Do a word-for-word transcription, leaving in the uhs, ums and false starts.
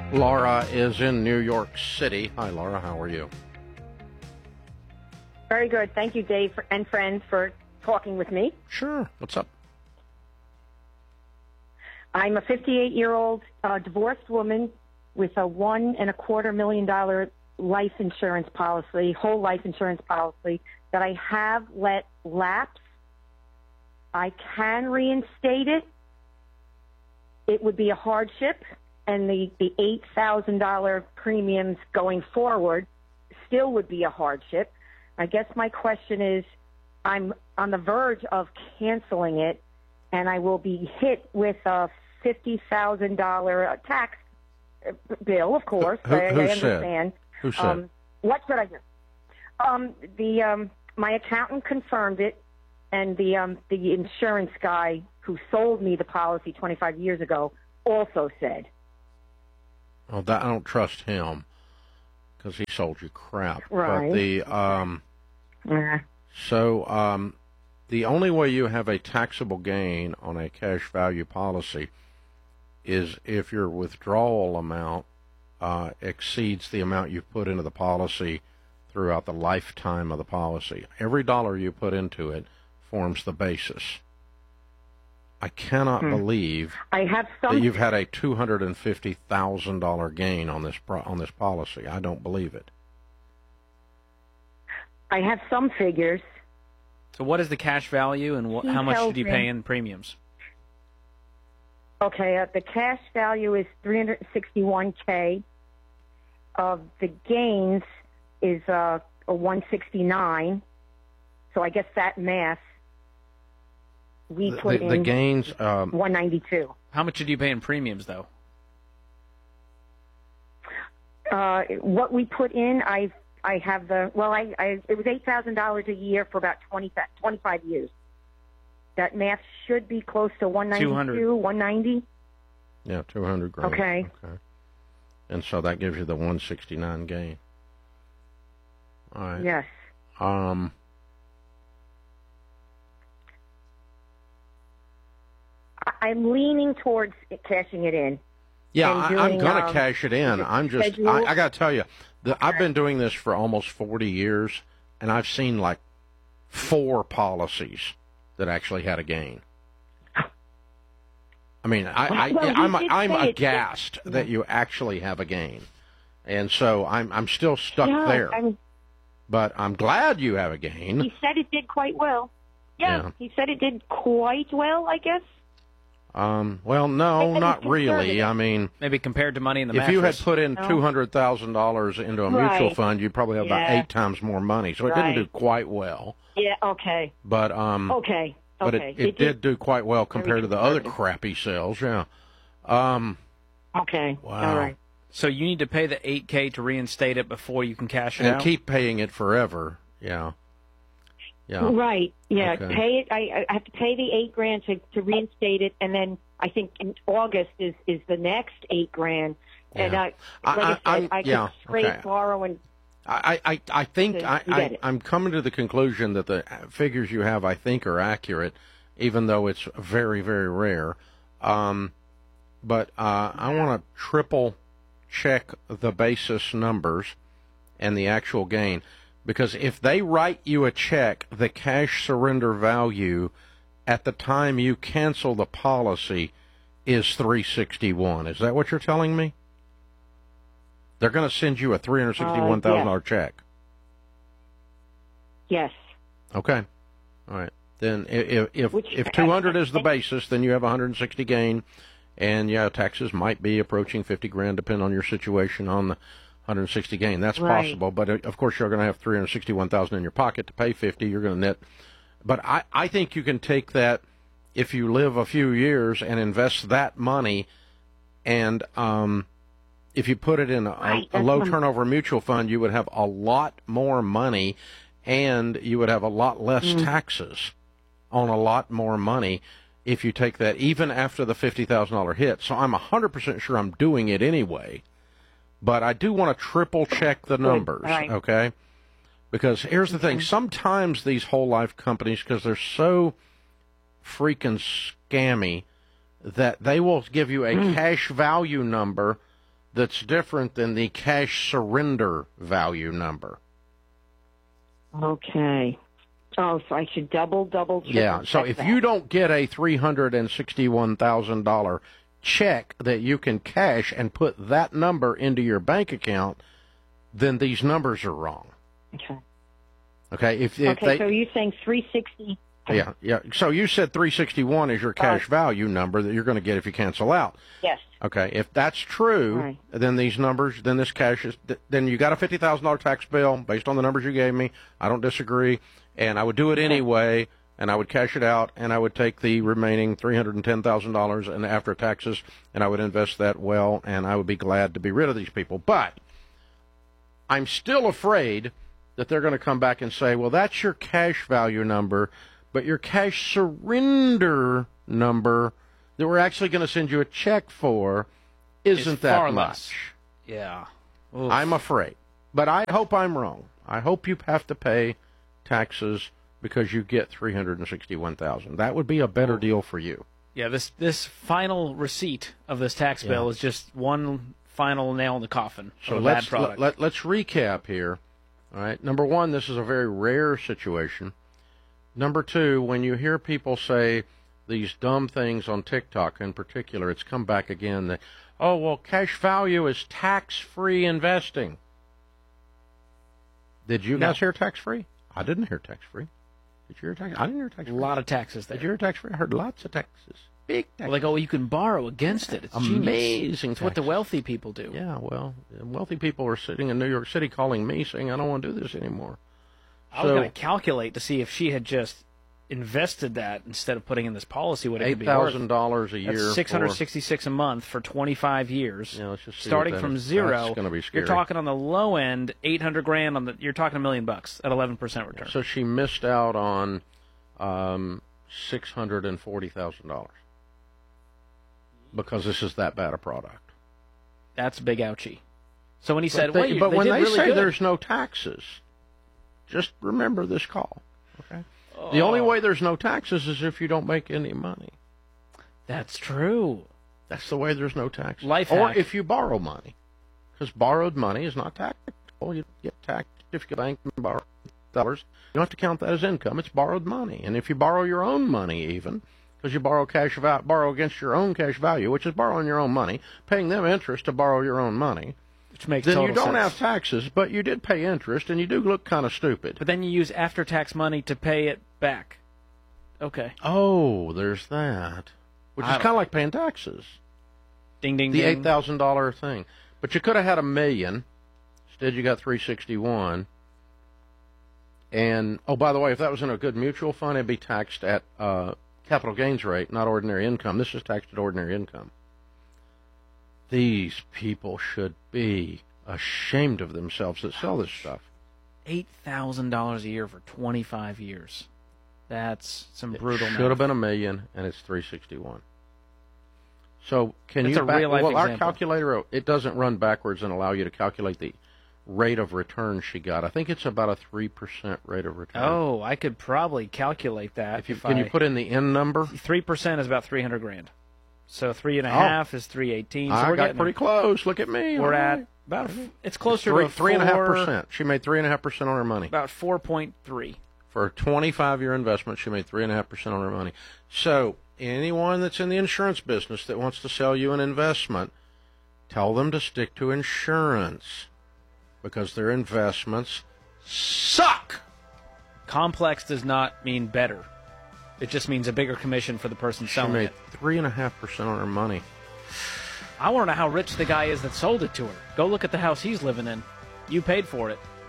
Laura is in New York City. Hi, Laura. How are you? Very good. Thank you, Dave and friends, for talking with me. Sure. What's up? I'm a fifty-eight-year-old uh, divorced woman with a one and a quarter million dollar life insurance policy, whole life insurance policy that I have let lapse. I can reinstate it. It would be a hardship, and the, the eight thousand dollars premiums going forward still would be a hardship. I guess my question is, I'm on the verge of canceling it, and I will be hit with a fifty thousand dollars tax bill, of course. Who, who, I, who I said? understand. Who said? Um, what should I do? Um, the um, my accountant confirmed it, and the um, the insurance guy who sold me the policy twenty-five years ago also said. Oh, that I don't trust him because he sold you crap. Right. But the um, Uh, so um, the only way you have a taxable gain on a cash value policy is if your withdrawal amount uh, exceeds the amount you put into the policy throughout the lifetime of the policy. Every dollar you put into it forms the basis. I cannot hmm. believe I have some. that you've had a two hundred and fifty thousand dollar gain on this pro- on this policy. I don't believe it. I have some figures. So what is the cash value, and wh- He how much tells did you me- pay in premiums? Okay, uh, the cash value is three hundred sixty-one thousand dollars. Uh, the gains is uh, a one sixty-nine. So I guess that math we The, put the, in the gains. Um, one ninety-two. How much did you pay in premiums, though? Uh, what we put in, I I have the well, I, I it was eight thousand dollars a year for about twenty, twenty-five years. That math should be close to one ninety-two, one ninety. yeah, two hundred grand. Okay. Okay. And so that gives you the one sixty-nine gain. All right. Yes. Um. I- I'm leaning towards it, cashing it in. Yeah, and I, I'm doing, going to um, cash it in. is it I'm just, I, scheduled? I got to tell you, the, I've Okay. been doing this for almost forty years, and I've seen like four policies that actually had a gain. I mean, I, I, Well, he I'm, did I'm say it- aghast that you actually have a gain, and so I'm, I'm still stuck Yeah, there. I mean, But I'm glad you have a gain. he said it did quite well. Yeah, Yeah. he said it did quite well, I guess. Um, well, I- no, I not was really. conservative. I mean, Maybe compared to money in the if you had mattress. put in No. two hundred thousand dollars into a mutual Right. fund, you'd probably have about Yeah. eight times more money. So it Right. didn't do quite well. Yeah, okay. But um, Okay. but Okay. it, it, did do quite well compared to the other conservative. crappy sales. Yeah. Um. Okay. Wow. All right. So you need to pay the eight K to reinstate it before you can cash it And out? keep paying it forever. Yeah. Yeah. Right. Yeah. Okay. Pay it. I, I have to pay the eight grand to, to reinstate it, and then I think in August is, is the next eight grand. And Yeah. I, I- like I, I- said, I'm- I could yeah, straight okay. borrow and I, I, I think to- I, to get I, it. I'm coming to the conclusion that the figures you have, I think, are accurate, even though it's very, very rare. Um, but uh, I want to triple check the basis numbers and the actual gain, because if they write you a check, the cash surrender value at the time you cancel the policy is three sixty-one. Is that what you're telling me? They're going to send you a three hundred sixty-one thousand dollars Uh, check. yes. Okay. All right. Then if if Which- if two hundred is the basis, then you have one hundred sixty gain, and yeah, taxes might be approaching fifty grand, depending on your situation on the one hundred sixty gain. That's Right. possible, but uh, of course you're going to have three hundred sixty-one thousand in your pocket to pay fifty. You're going to net, but I I think you can take that if you live a few years and invest that money, and um. If you put it in a, Right, a that's low what- turnover mutual fund, you would have a lot more money, and you would have a lot less Mm. taxes on a lot more money if you take that, even after the fifty thousand dollars hit. So I'm one hundred percent sure I'm doing it anyway, but I do want to triple check the numbers, right. okay? Because here's the thing. Sometimes these whole life companies, because they're so freaking scammy, that they will give you a Mm. cash value number that's different than the cash surrender value number. Okay. Oh, so I should double, double check. Yeah, so if that. you don't get a three hundred sixty-one thousand dollars check that you can cash and put that number into your bank account, then these numbers are wrong. Okay. Okay, if, if okay, they, so you're saying three sixty. Yeah, yeah. So you said three sixty-one is your cash Uh, value number that you're going to get if you cancel out. Yes. Okay, if that's true, Right. then these numbers, then this cash is, then you got a fifty thousand dollars tax bill based on the numbers you gave me. I don't disagree, and I would do it anyway, and I would cash it out, and I would take the remaining three hundred ten thousand dollars and after taxes, and I would invest that well, and I would be glad to be rid of these people. But I'm still afraid that they're going to come back and say, well, that's your cash value number, but your cash surrender number that we're actually going to send you a check for isn't It's that far much. less. Yeah. Oof. I'm afraid. But I hope I'm wrong. I hope you have to pay taxes because you get three hundred sixty-one thousand dollars. That would be a better deal for you. Yeah, this this final receipt of this tax bill Yeah. is just one final nail in the coffin So of a bad let's product. let, let, let's recap here. All right. Number one, this is a very rare situation. Number two, when you hear people say these dumb things on TikTok in particular, it's come back again that, oh, well, cash value is tax-free investing. Did you No. guys hear tax-free? I didn't hear tax-free. Did you hear tax? I didn't hear a tax-free. lot of taxes there. Did you hear tax-free? I heard lots of taxes. Big taxes. Like, oh, you can borrow against it. It's genius. Amazing It's what the taxes. wealthy people do. Yeah, well, wealthy people are sitting in New York City calling me saying, I don't want to do this anymore. I was So- going to calculate to see if she had just invested that instead of putting in this policy, what it could Eight be thousand worth. dollars a year. That's six hundred sixty-six a month for twenty-five years. Yeah, let's just see starting what that from is. zero. That's going to be scary. You're talking on the low end, eight hundred grand. On the, you're talking a million bucks at eleven percent return. So she missed out on um, six hundred and forty thousand dollars because this is that bad a product. That's a big ouchie. So when he said, but they, "Wait, but they when did they really say good." there's no taxes, just remember this call. Okay. The only way there's no taxes is if you don't make any money. That's true. That's the way there's no taxes. Life or hack. if you borrow money, because borrowed money is not taxable. You get taxed if you bank and borrow dollars. You don't have to count that as income. It's borrowed money. And if you borrow your own money, even because you borrow cash va- borrow against your own cash value, which is borrowing your own money, paying them interest to borrow your own money, Which makes then total you don't sense. have taxes, but you did pay interest, and you do look kind of stupid. But then you use after-tax money to pay it back. Okay. Oh, there's that, which is I- kind of like paying taxes. Ding, ding, The ding. eight thousand dollar thing, but you could have had a million. Instead, you got three sixty one. And oh, by the way, if that was in a good mutual fund, it'd be taxed at uh, capital gains rate, not ordinary income. This is taxed at ordinary income. These people should be ashamed of themselves that sell this stuff. eight thousand dollars a year for twenty-five years. That's some brutal It math. should have been a million, and it's three sixty one. So can That's you a back, real-life well, our example. calculator, it doesn't run backwards and allow you to calculate the rate of return she got. I think it's about a three percent rate of return. Oh, I could probably calculate that. if you, if can I, you put in the N number? three percent is about three hundred grand. So three and a Oh. half is three eighteen. So I we're got getting pretty close. Look at me. We're All at right. about a, f- it's closer three, to a three and a half four- percent. She made three and a half percent on her money. About four point three. For a twenty-five year investment, she made three and a half percent on her money. So anyone that's in the insurance business that wants to sell you an investment, tell them to stick to insurance because their investments suck. Complex does not mean better. It just means a bigger commission for the person She selling made it. three and a half percent on her money. I want to know how rich the guy is that sold it to her. Go look at the house he's living in. You paid for it.